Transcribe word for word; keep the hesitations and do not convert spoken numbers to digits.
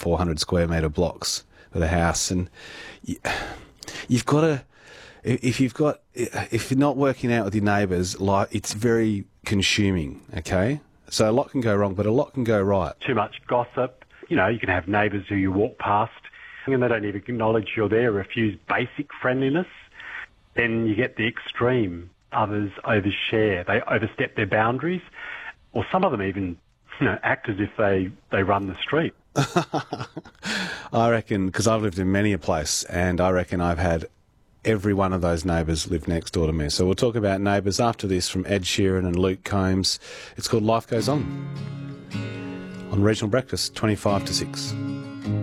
four hundred square metre blocks for the house, and you, you've got to, if you've got, if you're not working out with your neighbours, like, it's very consuming, okay? So a lot can go wrong, but a lot can go right. Too much gossip. You know, you can have neighbours who you walk past and they don't even acknowledge you're there, refuse basic friendliness. Then you get the extreme. Others overshare. They overstep their boundaries. Or some of them even, you know, act as if they, they run the street. I reckon, because I've lived in many a place, and I reckon I've had every one of those neighbours live next door to me. So we'll talk about neighbours after this from Ed Sheeran and Luke Combs. It's called Life Goes On on Regional Breakfast, twenty-five to six.